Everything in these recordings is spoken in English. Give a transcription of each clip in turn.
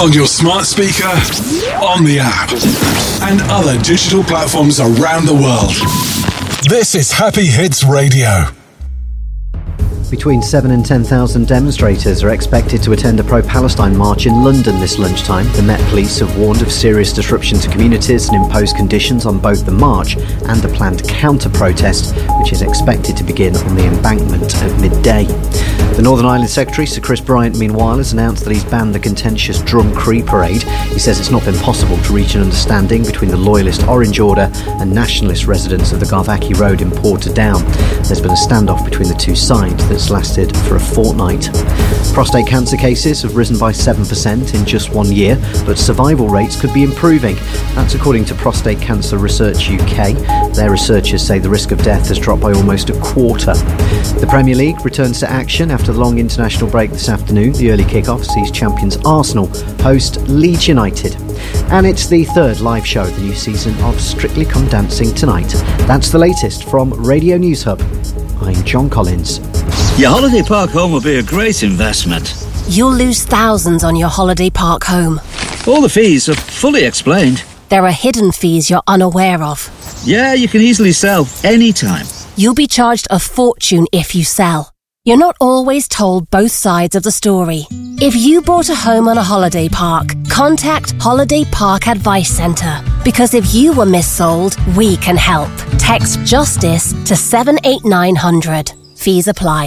On your smart speaker, on the app, and other digital platforms around the world. This is Happy Hits Radio. Between 7 and 10,000 demonstrators are expected to attend a pro-Palestine march in London this lunchtime. The Met Police have warned of serious disruption to communities and imposed conditions on both the march and the planned counter-protest, which is expected to begin on the embankment at midday. The Northern Ireland Secretary, Sir Chris Bryant, meanwhile, has announced that he's banned the contentious Drum Cree parade. He says it's not been possible to reach an understanding between the loyalist Orange Order and nationalist residents of the Garvackie Road in Portadown. There's been a standoff between the two sides that's lasted for a fortnight. Prostate cancer cases have risen by 7% in just 1 year, but survival rates could be improving. That's according to Prostate Cancer Research UK. Their researchers say the risk of death has dropped by almost a quarter. The Premier League returns to action after the long international break this afternoon. The early kick-off sees champions Arsenal host Leeds United. And it's the third live show of the new season of Strictly Come Dancing tonight. That's the latest from Radio News Hub. I'm John Collins. Your holiday park home will be a great investment. You'll lose thousands on your holiday park home. All the fees are fully explained. There are hidden fees you're unaware of. Yeah, you can easily sell anytime. You'll be charged a fortune if you sell. You're not always told both sides of the story. If you bought a home on a holiday park, contact Holiday Park Advice Centre. Because if you were missold, we can help. Text JUSTICE to 78900. Fees apply.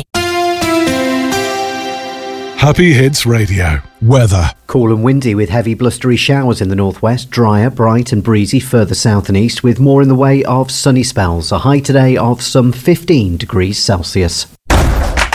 Happy Hits Radio. Weather. Cool and windy with heavy blustery showers in the northwest, drier, bright and breezy further south and east with more in the way of sunny spells. A high today of some 15 degrees Celsius.